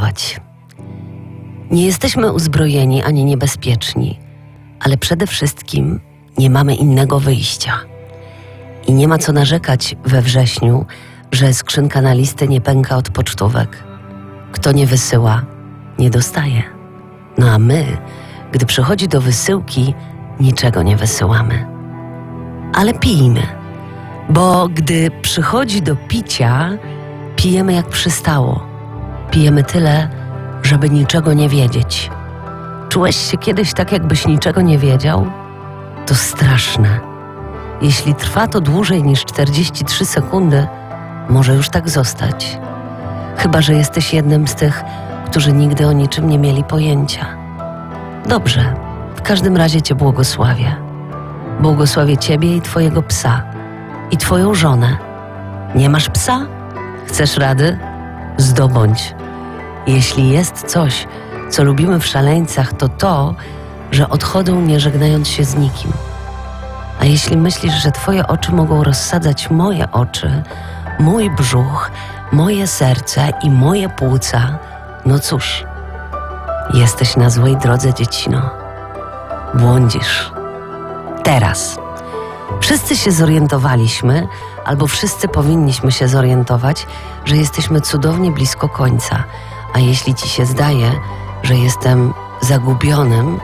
zareagować. Nie jesteśmy uzbrojeni ani niebezpieczni, ale przede wszystkim nie mamy innego wyjścia. I nie ma co narzekać we wrześniu, że skrzynka na listy nie pęka od pocztówek. Kto nie wysyła, nie dostaje. No a my, gdy przychodzi do wysyłki, niczego nie wysyłamy. Ale pijmy, bo gdy przychodzi do picia, pijemy jak przystało. Pijemy tyle, żeby niczego nie wiedzieć. Czułeś się kiedyś tak, jakbyś niczego nie wiedział? To straszne. Jeśli trwa to dłużej niż 43 sekundy, może już tak zostać. Chyba że jesteś jednym z tych, którzy nigdy o niczym nie mieli pojęcia. Dobrze, w każdym razie Cię błogosławię. Błogosławię Ciebie i Twojego psa. I Twoją żonę. Nie masz psa? Chcesz rady? Zdobądź. Jeśli jest coś, co lubimy w szaleńcach, to to, że odchodzą nie żegnając się z nikim. A jeśli myślisz, że Twoje oczy mogą rozsadzać moje oczy, mój brzuch, moje serce i moje płuca, no cóż, jesteś na złej drodze, dziecino. Błądzisz. Teraz. Wszyscy się zorientowaliśmy, albo wszyscy powinniśmy się zorientować, że jesteśmy cudownie blisko końca. A jeśli Ci się zdaje, że jestem zagubionym,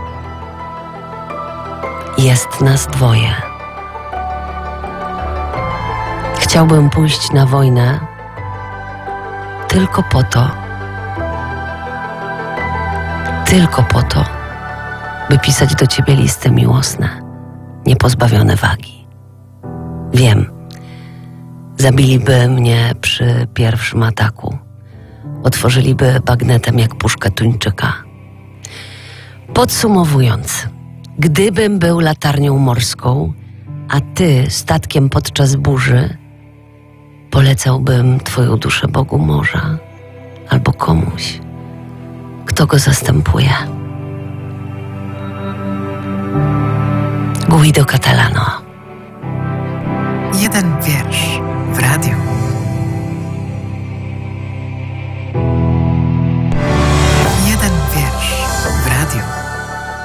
jest nas dwoje. Chciałbym pójść na wojnę tylko po to, by pisać do Ciebie listy miłosne, niepozbawione wagi. Wiem, zabiliby mnie przy pierwszym ataku. Otworzyliby bagnetem jak puszkę tuńczyka. Podsumowując, gdybym był latarnią morską, a Ty statkiem podczas burzy, polecałbym Twoją duszę Bogu morza albo komuś, kto go zastępuje. Guido Catalano. Jeden wiersz.